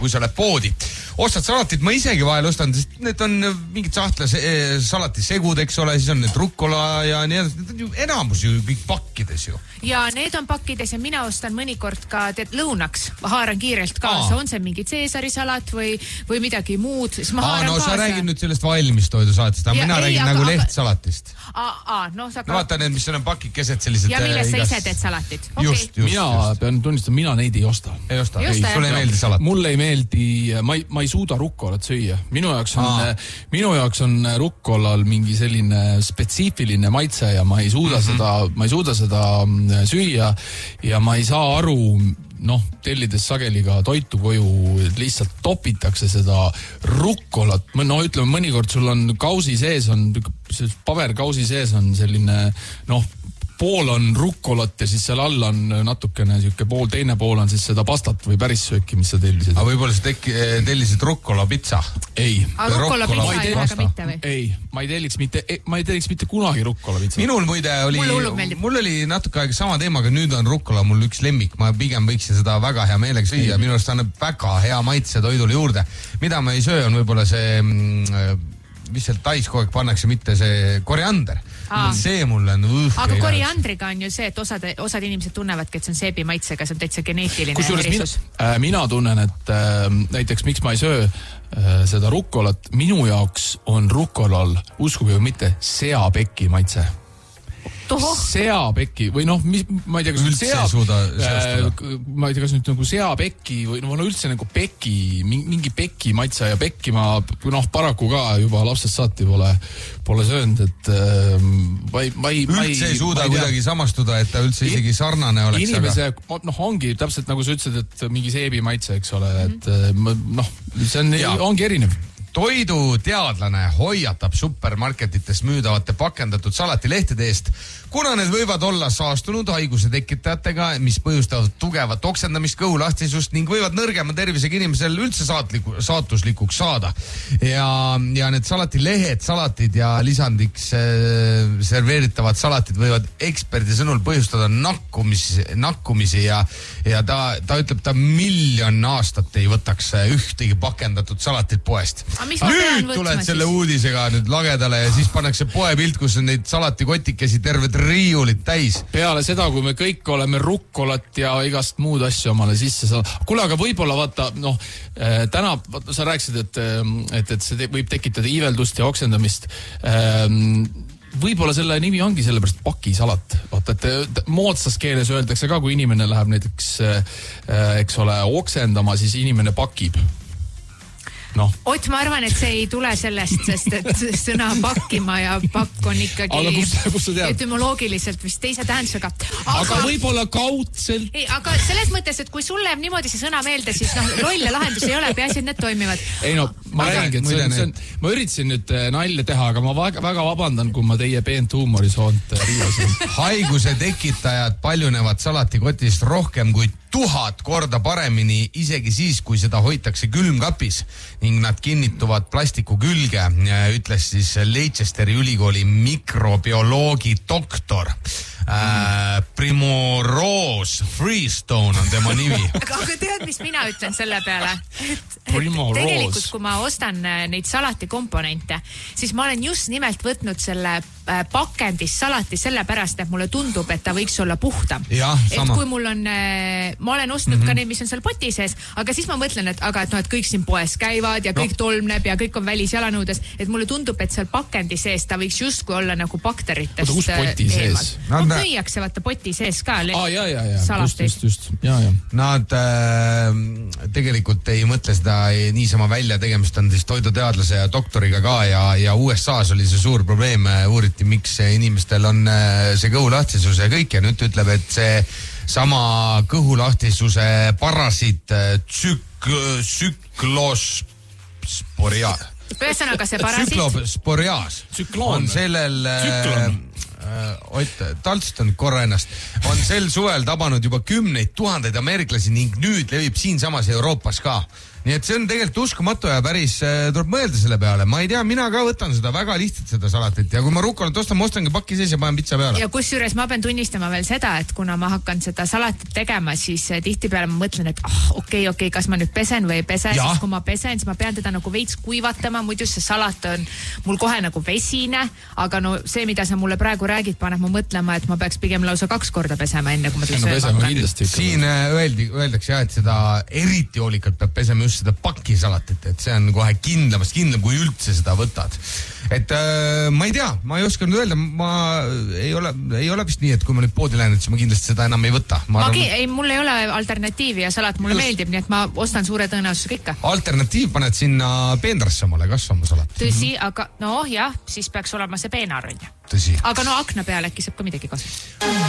kui sa lähed poodi. Ostad salatit, ma isegi vahel ostan, sest need on mingid sahtla salatisegud, eks ole, siis on need rukkola ja nii edasi. Need on ju enamus ju kõik pakkides ju. Ja need on pakkides ja mina ostan mõnikord ka lõunaks. Haaran kiirelt kaasa. On see mingi Caesari salat või midagi muud. No sa räägid nüüd sellest valmistoidu salatist, aga mina räägin nagu lehtsalatist. No vaata need, mis on pakikesed sellised. Ja milles sa ise teed salatit? Just. Mina pean tunnistama, mina neid ei osta. Ei osta? Sulle ei meeldi salat? Mulle ei meeldi, ma ei suuda rukkolat süüa. Minu jaoks on rukkolal mingi selline spetsiifiline maitse ja ma ei suuda seda süüa ja ma ei saa aru, tellides sageli ka toitu koju, lihtsalt topitakse seda rukkolat. Ütleme, mõnikord sul on kausi sees, paberkausi sees on selline, pool on rukkolat ja siis seal all on natukene teine pool on siis seda pastat või päris sööki, mis sa tellisid. Aga võib-olla sa tellisid rukkola pitsa? Ei. Aga rukkola pitsa ei väga mitte või? Ei, ma ei telliks mitte kunagi rukkola pitsa. Minul muide mul oli natuke aega sama teemaga, nüüd on rukkola mul üks lemmik, ma pigem võiksin seda väga hea meelega süüa, minu arust annab väga hea maitse toidule juurde. Mida ma ei söö, on võib-olla see mis seal tais kogu aeg pannakse, mitte see koriander. See mulle on Aga koriandriga on ju see, et osad inimesed tunnevadki, et see on seebi maitsega, see on täitsa geneetiline erisus. Mina tunnen, et näiteks miks ma ei söö seda rukkolat, minu jaoks on rukkolal, uskuge või mitte, seapeki maitse. Seapeki või ma ei tea, kas nüüd nagu seapeki või üldse nagu peki, mingi peki maitse ja pekki ma paraku ka juba lapsest saati pole söönud, et ma üldse ei suuda kuidagi samastuda, et ta üldse isegi sarnane oleks. Inimese, ongi täpselt nagu sa ütlesid, et mingi seebi maitse, eks ole, et see ongi erinev. Toiduteadlane hoiatab supermarketites müüdavate pakendatud salatilehtede eest, kuna need võivad olla saastunud haiguse tekitajatega, mis põhjustavad tugevat oksendamist, kõhulahtisust ning võivad nõrgema tervisega inimesel üldse saatuslikuks saada. Ja need salatilehed, salatid ja lisandiks serveeritavad salatid võivad eksperdi sõnul põhjustada nakkumisi ja ta ütleb, ta 1 miljon aastat ei võtaks ühtegi pakendatud salatit poest. Nüüd tuled selle uudisega nüüd lagedale ja siis pannakse poepilt, kus on neid salatikotikesi terved riiulit täis. Peale seda, kui me kõik oleme rukkolat ja igast muud asju omale sisse saada. Kuule, aga võib-olla vaata, täna sa rääkisid, et see võib tekitada iiveldust ja oksendamist. Võib-olla selle nimi ongi sellepärast pakisalat. Vaata, et moodsas keeles öeldakse ka, kui inimene läheb näiteks, eks ole, oksendama, siis inimene pakib. Ott, ma arvan, et see ei tule sellest, sest et sõna pakkima ja pakk on ikkagi aga kus sa tead? Etymoloogiliselt vist teise tähendusega. Aga võib-olla kaudselt. Ei, aga selles mõttes, et kui sulle jääb niimoodi see sõna meelde, siis lolle lahendus ei ole, peaasi, et need toimivad. Ei ma räägin, et ma üritasin nüüd nalja teha, aga ma väga vabandan, kui ma teie peent huumorisoont riivasin. Haiguse tekitajad paljunevad salatikotist rohkem kui 1000 korda paremini, isegi siis, kui seda hoitakse külmkapis ning nad kinnituvad plastiku külge, ütles siis Leicesteri ülikooli mikrobioloogi doktor. Primorose Freestone on tema nimi. Aga tead, mis mina ütlen selle peale? Tegelikult, kui ma ostan neid salatikomponente, siis ma olen just nimelt võtnud selle pakendis salati sellepärast, et mulle tundub, et ta võiks olla puhtam. Et kui mul on, ma olen ostnud ka neid, mis on seal poti sees, aga siis ma mõtlen, et kõik siin poes käivad ja kõik tolmneb ja kõik on välisjalanõudes, et mulle tundub, et seal pakendi sees ta võiks justkui olla nagu bakteritest kus poti sees? Müüakse vaata poti sees ka salateid. Just. Nad tegelikult ei mõtle seda niisama välja, tegemist on siis toiduteadlase ja doktoriga ka ja USA-s oli see suur probleem, uuriti, miks inimestel on see kõhulahtisus ja kõik ja nüüd ütleb, et see sama kõhulahtisuse parasiit tsüklosporiaas on sellel Ott, Talston korra ennast, on sel suvel tabanud juba 10 000 ameeriklasi ning nüüd levib siinsamas Euroopas ka. nii et see on tegelikult uskumatu ja päris tuleb mõelda selle peale. Ma ei tea, mina ka võtan seda väga lihtsalt seda salatit ja kui ma rukolat ostan, ma ostangi paki sees ja panen pitsa peale. Ja kusjuures ma pean tunnistama veel seda, et kuna ma hakkan seda salatit tegema, siis tihtipeale ma mõtlen, et okei, kas ma nüüd pesen või ei pese, siis kui ma pesen, siis ma pean teda nagu veits kuivatama, muidu see salat on mul kohe nagu vesine, aga no see, mida sa mulle praegu räägid, paneb mu mõtlema, et ma peaks pigem lausa 2 korda pesema, enne kui ma sööma. Siin öeldakse jah, et seda eriti hoolikalt peab pesema just seda pakisalatit, et see on kohe kindlam, kui üldse seda võtad. Et ma ei tea, ma ei oska nüüd öelda, ma ei ole vist nii, et kui ma nüüd poodi lähen, siis ma kindlasti seda enam ei võta. Mul ei ole alternatiivi ja salat mulle meeldib, nii et ma ostan suure tõenäosusega ikka. Alternatiiv paned sinna peenrasse omale kasvama salat. Tõsi, aga jah, siis peaks olema see peenar, on ju. Tõsi. Aga akna peal äkki saab ka midagi kasvada.